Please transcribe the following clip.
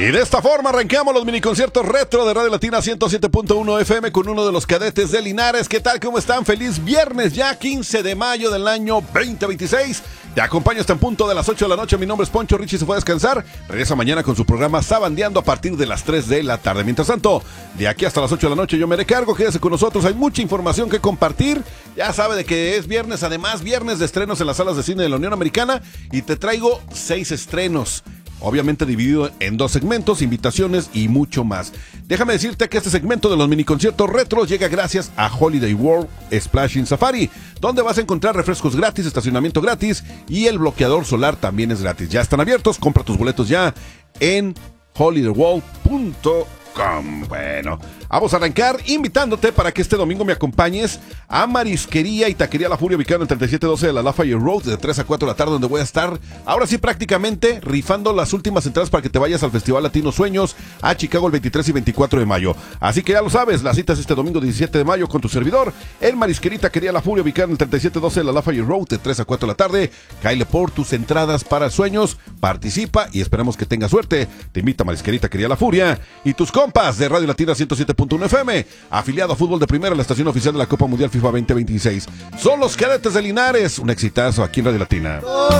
Y de esta forma arrancamos los miniconciertos retro de Radio Latina 107.1 FM con uno de los cadetes de Linares. ¿Qué tal? ¿Cómo están? Feliz viernes ya, 15 de mayo del año 2026. Te acompaño hasta en punto de las 8 de la noche. Mi nombre es Poncho. Richie se fue a descansar. Regresa mañana con su programa Sabandeando a partir de las 3 de la tarde. Mientras tanto, de aquí hasta las 8 de la noche yo me recargo. Quédese con nosotros. Hay mucha información que compartir. Ya sabe de que es viernes. Además, viernes de estrenos en las salas de cine de la Unión Americana. Y te traigo 6 estrenos. Obviamente dividido en 2 segmentos, invitaciones y mucho más. Déjame decirte que este segmento de los miniconciertos retros llega gracias a Holiday World Splashing Safari, donde vas a encontrar refrescos gratis, estacionamiento gratis y el bloqueador solar también es gratis. Ya están abiertos, compra tus boletos ya en holidayworld.com. Bueno, vamos a arrancar invitándote para que este domingo me acompañes a Marisquería y Taquería La Furia, ubicado en el 3712 de la Lafayette Road, de 3 a 4 de la tarde, donde voy a estar, ahora sí prácticamente, rifando las últimas entradas para que te vayas al Festival Latino Sueños a Chicago el 23 y 24 de mayo. Así que ya lo sabes, la cita es este domingo 17 de mayo con tu servidor, en Marisquería y Taquería La Furia, ubicado en el 3712 de la Lafayette Road, de 3 a 4 de la tarde. Cáele por tus entradas para Sueños, participa y esperamos que tengas suerte. Te invita a Marisquería y Taquería La Furia y tus compas de Radio Latina 107.1 FM, afiliado a Fútbol de Primera, la estación oficial de la Copa Mundial FIFA 2026. Son los cadetes de Linares, un exitazo aquí en Radio Latina.